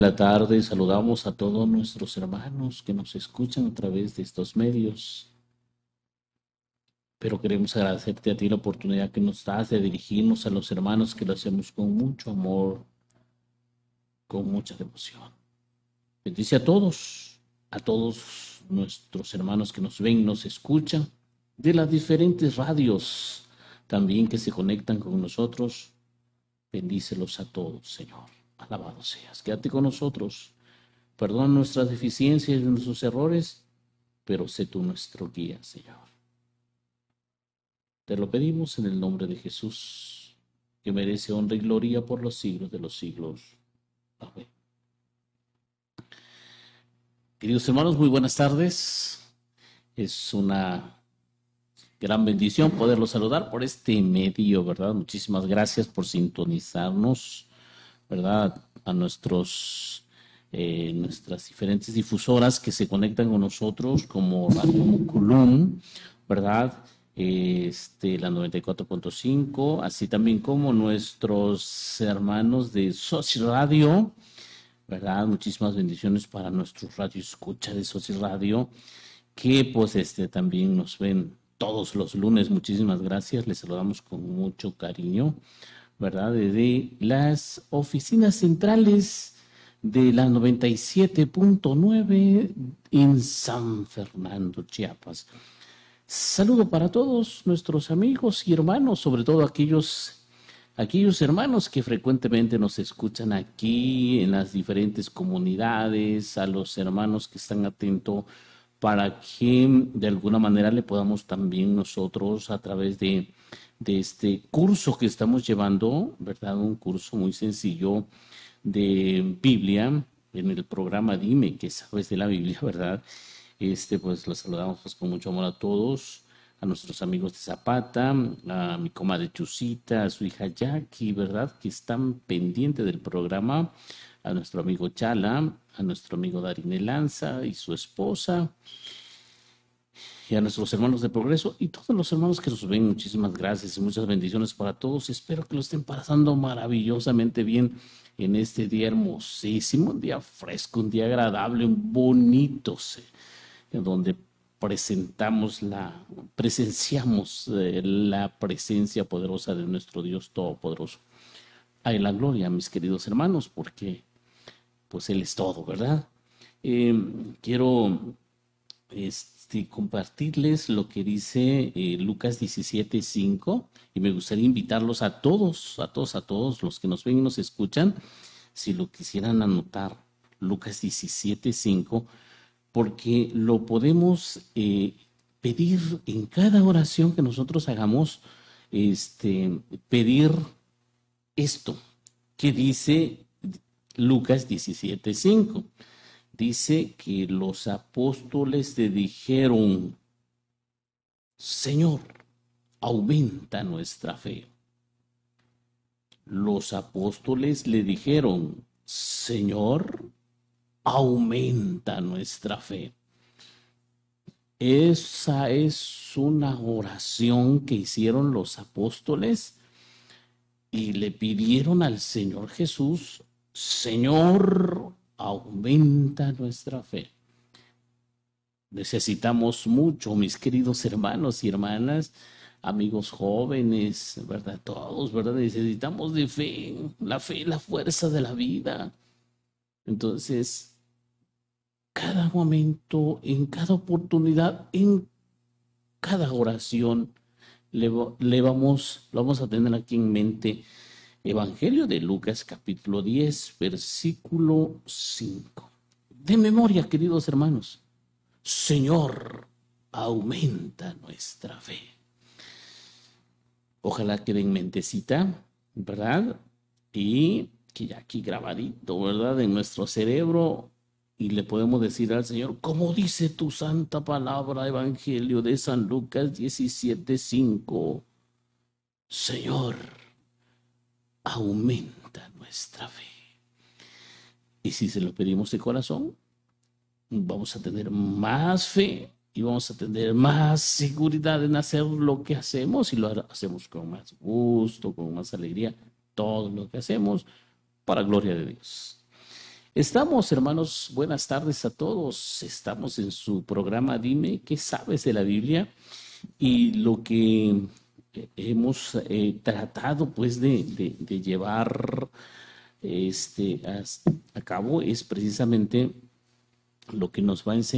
La tarde saludamos a todos nuestros hermanos que nos escuchan a través de estos medios, pero queremos agradecerte a ti la oportunidad que nos das de dirigirnos a los hermanos que lo hacemos con mucho amor, con mucha devoción. Bendice a todos nuestros hermanos que nos ven, nos escuchan, de las diferentes radios también que se conectan con nosotros. Bendícelos a todos, Señor. Alabado seas. Quédate con nosotros. Perdona nuestras deficiencias y nuestros errores, pero sé tú nuestro guía, Señor. Te lo pedimos en el nombre de Jesús, que merece honra y gloria por los siglos de los siglos. Amén. Queridos hermanos, muy buenas tardes. Es una gran bendición poderlos saludar por este medio, ¿verdad? Muchísimas gracias por sintonizarnos, ¿verdad? A nuestras diferentes difusoras que se conectan con nosotros, como Radio Muculum, ¿verdad? La 94.5, así también como nuestros hermanos de Soci Radio, ¿verdad? Muchísimas bendiciones para nuestros radio escucha de Soci Radio, que pues también nos ven todos los lunes. Muchísimas gracias, les saludamos con mucho cariño, ¿verdad? Desde las oficinas centrales de la 97.9 en San Fernando, Chiapas. Saludo para todos nuestros amigos y hermanos, sobre todo aquellos hermanos que frecuentemente nos escuchan aquí en las diferentes comunidades, a los hermanos que están atentos para que de alguna manera le podamos también nosotros a través de este curso que estamos llevando, ¿verdad? Un curso muy sencillo de Biblia en el programa Dime, que sabes de la Biblia, ¿verdad? Pues los saludamos pues, con mucho amor a todos, a nuestros amigos de Zapata, a mi comadre Chusita, a su hija Jackie, ¿verdad? Que están pendientes del programa, a nuestro amigo Chala, a nuestro amigo Darine Lanza y su esposa, y a nuestros hermanos de Progreso y todos los hermanos que nos ven. Muchísimas gracias y muchas bendiciones para todos. Espero que lo estén pasando maravillosamente bien en este día hermosísimo, un día fresco, un día agradable, un bonito, en donde presenciamos la presencia poderosa de nuestro Dios Todopoderoso. Hay la gloria, mis queridos hermanos, porque pues Él es todo, ¿verdad? Quiero compartirles lo que dice Lucas 17:5, y me gustaría invitarlos a todos los que nos ven y nos escuchan, si lo quisieran anotar, Lucas 17:5, porque lo podemos pedir en cada oración que nosotros hagamos, pedir esto que dice Lucas 17:5. Dice que los apóstoles le dijeron: Señor, aumenta nuestra fe. Los apóstoles le dijeron: Señor, aumenta nuestra fe. Esa es una oración que hicieron los apóstoles y le pidieron al Señor Jesús: Señor, aumenta nuestra fe. Necesitamos mucho, mis queridos hermanos y hermanas, amigos jóvenes, ¿verdad? Todos, ¿verdad? Necesitamos de fe, la fuerza de la vida. Entonces, cada momento, en cada oportunidad, en cada oración, vamos a tener aquí en mente Evangelio de Lucas, capítulo 10, versículo 5. De memoria, queridos hermanos. Señor, aumenta nuestra fe. Ojalá quede en mentecita, ¿verdad? Y que ya aquí grabadito, ¿verdad? En nuestro cerebro, y le podemos decir al Señor, como dice tu santa palabra, Evangelio de San Lucas 17:5. Señor, aumenta nuestra fe. Y si se lo pedimos de corazón, vamos a tener más fe y vamos a tener más seguridad en hacer lo que hacemos, y lo hacemos con más gusto, con más alegría, todo lo que hacemos para gloria de Dios. Estamos, hermanos, buenas tardes a todos. Estamos en su programa Dime, ¿qué sabes de la Biblia? Y lo que hemos tratado, pues, de llevar a cabo es precisamente lo que nos va a enseñar